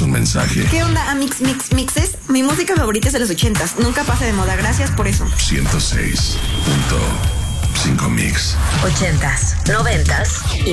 un mensaje. ¿Qué onda, Amix Mixes? Mi música favorita es de los 80s. Nunca pasa de moda. Gracias por eso. 106.5 Mix. 80s, 90s y